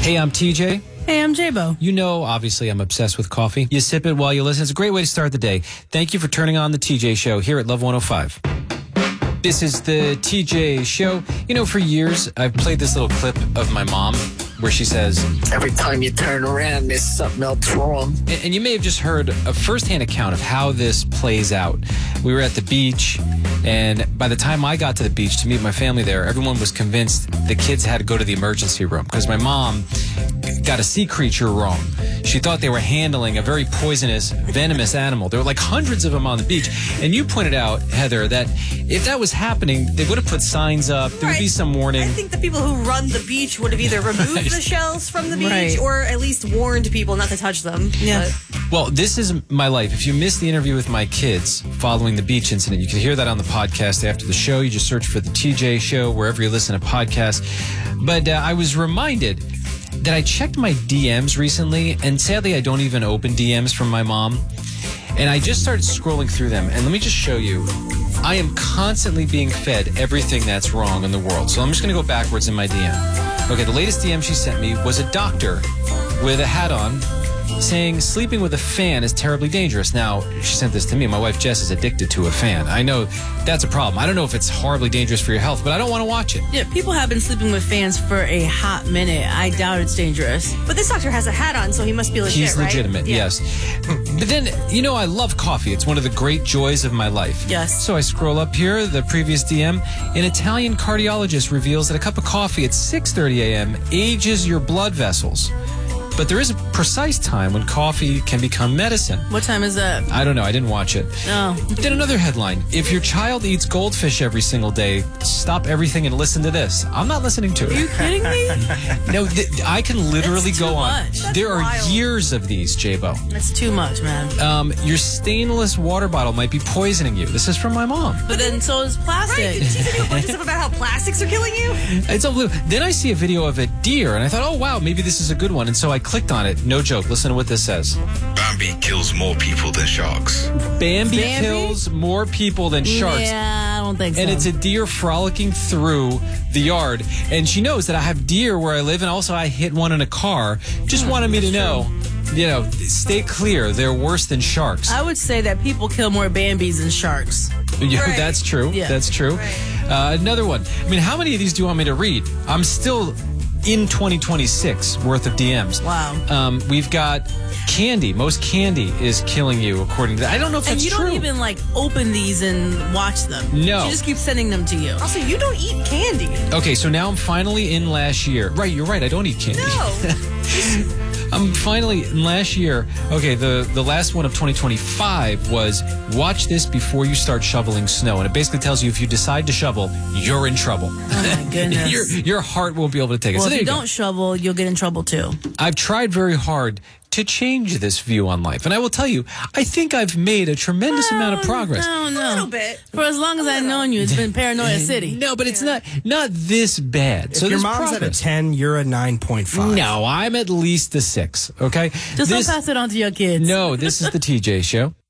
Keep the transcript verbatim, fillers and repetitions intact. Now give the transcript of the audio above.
Hey, I'm T J. Hey, I'm J-Bo. You know, obviously, I'm obsessed with coffee. You sip it while you listen. It's a great way to start the day. Thank you for turning on the T J Show here at Love one oh five. This is the T J Show. You know, for years, I've played this little clip of my mom where she says, every time you turn around, there's something else wrong. and, and you may have just heard a firsthand account of how this plays out. We were at the beach, and by the time I got to the beach to meet my family there, everyone was convinced the kids had to go to the emergency room because my mom got a sea creature wrong. She thought they were handling a very poisonous, venomous animal. There were like hundreds of them on the beach. And you pointed out, Heather, that if that was happening, they would have put signs up. There would be some warning. I think the people who run the beach would have either removed Right. the shells from the beach Right. or at least warned people not to touch them. Yeah. But Well, this is my life. If you missed the interview with my kids following the beach incident, you can hear that on the podcast after the show. You just search for the T J Show wherever you listen to podcasts. But uh, I was reminded that I checked my D Ms recently, and sadly, I don't even open D Ms from my mom. And I just started scrolling through them, and let me just show you. I am constantly being fed everything that's wrong in the world. So I'm just going to go backwards in my D M. Okay, the latest D M she sent me was a doctor with a hat on saying sleeping with a fan is terribly dangerous. Now, she sent this to me. My wife, Jess, is addicted to a fan. I know that's a problem. I don't know if it's horribly dangerous for your health, but I don't want to watch it. Yeah, people have been sleeping with fans for a hot minute. I doubt it's dangerous. but this doctor has a hat on, so he must be legit, He's right? legitimate, Yeah. yes. But then, you know, I love coffee. It's one of the great joys of my life. Yes. So I scroll up here, the previous D M. An Italian cardiologist reveals that a cup of coffee at six thirty a.m. ages your blood vessels. But there is a precise time when coffee can become medicine. What time is that? I don't know. I didn't watch it. No. Then another headline. If your child eats goldfish every single day, stop everything and listen to this. I'm not listening to Are you it. kidding me? No, th- I can literally That's go too on. much. That's There are wild. years of these, J-Bo. That's too much, man. Um, your stainless water bottle might be poisoning you. This is from my mom. But then so is Right. plastic. Did she send you a bunch of stuff about how plastics are killing you? It's unbelievable. Then I see a video of a deer, and I thought, oh, wow, maybe this is a good one. And so I clicked on it. No joke. Listen to what this says. Bambi kills more people than sharks. Bambi, Bambi? kills more people than sharks. Yeah, I don't think so. And it's a deer frolicking through the yard. And she knows that I have deer where I live, and also I hit one in a car. Just wanted me to know, you know, stay clear. They're worse than sharks. I would say that people kill more Bambis than sharks. Yeah, Right. that's true. Yeah. That's true. Uh, another one. I mean, how many of these do you want me to read? I'm still in twenty twenty-six worth of D Ms. Wow. Um, we've got candy. Most candy is killing you, according to that. I don't know if And that's you true. don't even like open these and watch them. No. She just keeps sending them to you. Also, you don't eat candy. Okay, so now I'm finally in last year. Right, you're right. I don't eat candy. No. I'm finally in last year. Okay, the, the last one of twenty twenty-five was watch this before you start shoveling snow. And it basically tells you if you decide to shovel, you're in trouble. Oh my goodness. your, your heart won't be able to take it. well, so if there you you go. don't shovel, you'll get in trouble too. I've tried very hard to change this view on life. And I will tell you, I think I've made a tremendous amount of progress. I don't A know. little bit. For as long as I've known you, it's been Paranoia City. No, but it's not not this bad. If so your there's mom's progress. at a ten, you're a nine point five. No, I'm at least a six. Okay, Just This- don't pass it on to your kids. No, this is the T J Show.